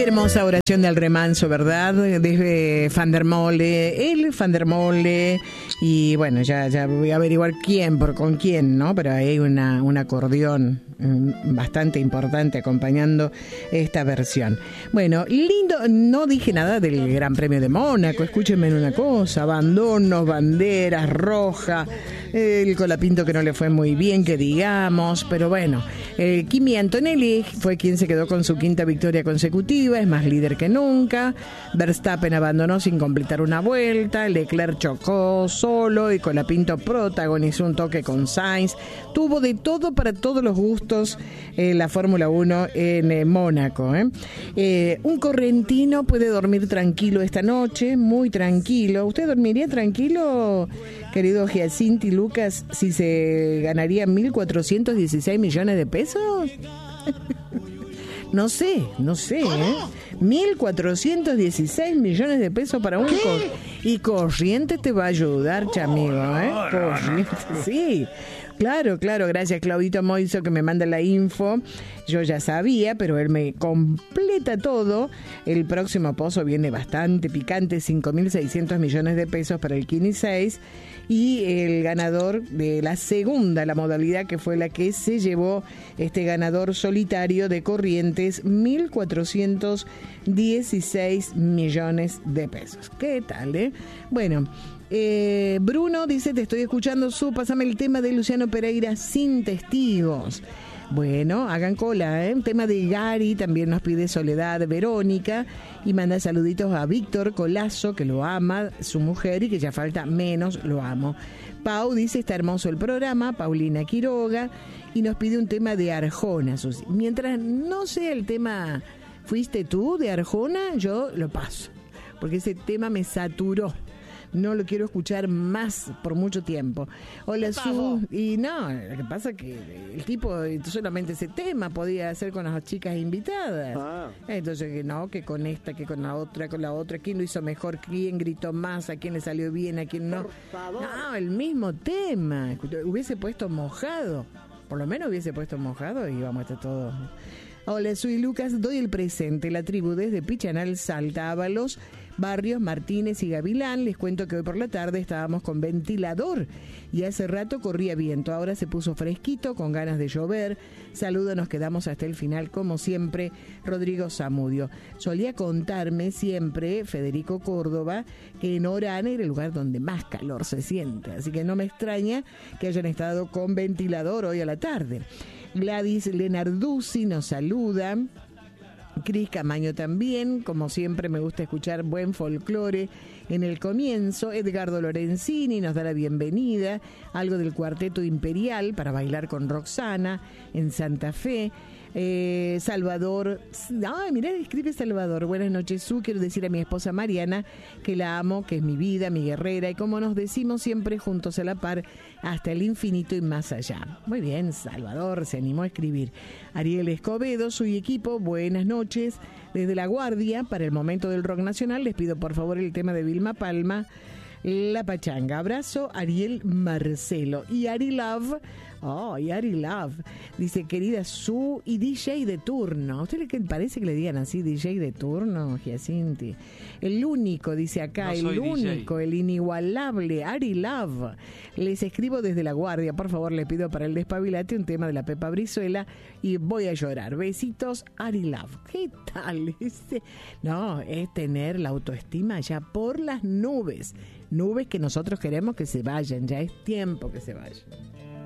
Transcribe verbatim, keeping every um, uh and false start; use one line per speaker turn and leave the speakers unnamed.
hermosa oración del remanso, ¿verdad? Desde Van der Mole, el Van der Mole, y bueno, ya, ya voy a averiguar quién, por con quién, ¿no? Pero hay una, un acordeón bastante importante acompañando esta versión. Bueno, lindo, no dije nada del Gran Premio de Mónaco, escúchenme una cosa, abandonos, banderas, roja, el Colapinto que no le fue muy bien, que digamos, pero bueno, eh, Kimi Antonelli fue quien se quedó con su quinta victoria consecutiva, es más líder que nunca. Verstappen abandonó sin completar una vuelta, Leclerc chocó solo y Colapinto protagonizó un toque con Sainz. Tuvo de todo para todos los gustos eh, la Fórmula uno en eh, Mónaco. ¿eh? Eh, un correntino puede dormir tranquilo esta noche, muy tranquilo. ¿Usted dormiría tranquilo, querido Giacinti Lucas, si se ganaría mil cuatrocientos dieciséis millones de pesos? No sé, no sé, ¿eh? mil cuatrocientos dieciséis millones de pesos para un... Co- y Corrientes te va a ayudar, chamigo, ¿eh? Corrientes, sí. Claro, claro, gracias Claudito Moiso que me manda la info. Yo ya sabía, pero él me completa todo. El próximo pozo viene bastante picante, cinco mil seiscientos millones de pesos para el Kini seis. Y el ganador de la segunda, la modalidad que fue la que se llevó este ganador solitario de Corrientes, mil cuatrocientos dieciséis millones de pesos. ¿Qué tal, eh? Bueno... Eh, Bruno dice, te estoy escuchando, Su, pásame el tema de Luciano Pereira, Sin Testigos. Bueno, hagan cola, ¿eh? Un tema de Gary, también nos pide Soledad Verónica, y manda saluditos a Víctor Colazo, que lo ama, su mujer, y que ya falta menos, lo amo. Pau dice, está hermoso el programa, Paulina Quiroga, y nos pide un tema de Arjona. Susi. Mientras no sea el tema Fuiste tú de Arjona, yo lo paso, porque ese tema me saturó. No lo quiero escuchar más por mucho tiempo. Hola, Su. Y no, lo que pasa es que el tipo solamente ese tema podía hacer con las chicas invitadas. Ah. Entonces, que no, que con esta, que con la otra, con la otra. ¿Quién lo hizo mejor? ¿Quién gritó más? ¿A quién le salió bien? ¿A quién no? No, el mismo tema. Hubiese puesto Mojado. Por lo menos hubiese puesto Mojado y vamos a estar todos... Hola, soy Lucas, doy el presente. La tribu desde Pichanal, Salta, Ábalos, Barrios, Martínez y Gavilán. Les cuento que hoy por la tarde estábamos con ventilador y hace rato corría viento. Ahora se puso fresquito, con ganas de llover. Saludos, nos quedamos hasta el final, como siempre, Rodrigo Zamudio. Solía contarme siempre Federico Córdoba que en Orán era el lugar donde más calor se siente. Así que no me extraña que hayan estado con ventilador hoy a la tarde. Gladys Lenarduzzi nos saluda. Cris Camaño también, como siempre me gusta escuchar buen folclore en el comienzo. Edgardo Lorenzini nos da la bienvenida, algo del Cuarteto Imperial para bailar con Roxana en Santa Fe. Eh, Salvador, ay, mirá, escribe Salvador. Buenas noches, Su. Quiero decir a mi esposa Mariana que la amo, que es mi vida, mi guerrera, y como nos decimos siempre, juntos a la par, hasta el infinito y más allá. Muy bien, Salvador, se animó a escribir. Ariel Escobedo, su equipo, buenas noches. Desde La Guardia, para el momento del rock nacional, les pido por favor el tema de Vilma Palma, La Pachanga. Abrazo, Ariel Marcelo. Y Ari Love, oh, y Ari Love, dice, querida Su y D J de turno. ¿A usted le parece que le digan así, D J de turno, Giacinti? El único, dice acá, no el único, D J. El inigualable, Ari Love. Les escribo desde La Guardia, por favor, les pido para el despabilate un tema de la Pepa Brizuela y voy a llorar. Besitos, Ari Love. ¿Qué tal? No, es tener la autoestima ya por las nubes. Nubes que nosotros queremos que se vayan, ya es tiempo que se vayan.